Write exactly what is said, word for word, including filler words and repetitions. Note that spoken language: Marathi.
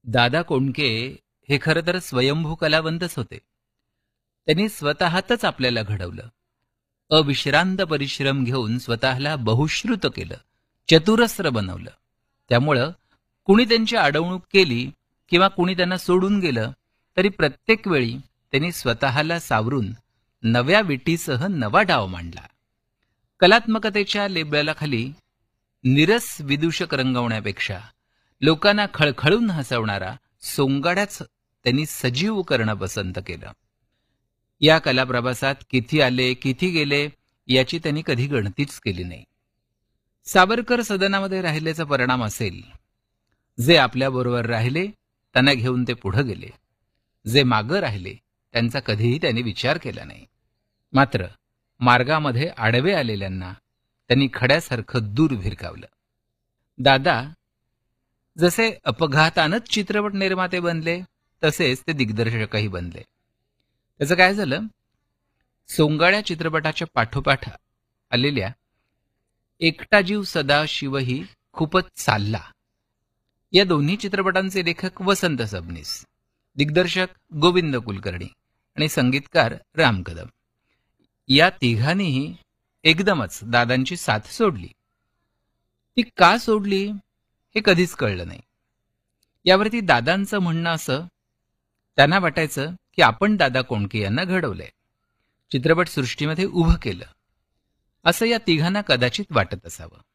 दादा कोंडके हे खरं तर स्वयंभू कलावंतच होते. त्यांनी स्वतःतच आपल्याला घडवलं. अविश्रांत परिश्रम घेऊन स्वतःला बहुश्रुत केलं, चतुरस्र बनवलं. त्यामुळं कुणी त्यांची अडवणूक केली किंवा कुणी त्यांना सोडून गेलं तरी प्रत्येक वेळी त्यांनी स्वतःला सावरून नव्या विटीसह नवा डाव मांडला. कलात्मकतेच्या लेबलाखाली निरस विदूषक रंगवण्यापेक्षा लोकांना खळखळून हसवणारा सोंगाड्याच त्यांनी सजीव करणं पसंत केलं. या कलाप्रवासात किती आले किती गेले याची त्यांनी कधी गणतीच केली नाही. सावरकर सदनामध्ये राहिल्याचा परिणाम असेल. जे आपल्याबरोबर राहिले त्यांना घेऊन ते पुढे गेले, जे मागं राहिले त्यांचा कधीही त्यांनी विचार केला नाही. मात्र मार्गामध्ये आडवे आलेल्यांना त्यांनी खड्यासारखं दूर भिरकावलं. दादा जसे अपघातानंच चित्रपट निर्माते बनले तसेच ते दिग्दर्शकही बनले. त्याचं काय झालं, सोंगाड्या चित्रपटाच्या पाठोपाठ आलेल्या एकटा जीव सदाशिवही खूपच चालला या दोन्ही चित्रपटांचे लेखक वसंत सबनीस, दिग्दर्शक गोविंद कुलकर्णी आणि संगीतकार राम कदम या तिघांनीही एकदमच दादांची साथ सोडली. ती का सोडली हे कधीच कळलं नाही. यावरती दादांचं म्हणणं असं, त्यांना वाटायचं की आपण दादा कोंडके यांना घडवलंय, चित्रपट सृष्टीमध्ये उभं केलं, असं या तिघांना कदाचित वाटत असावं.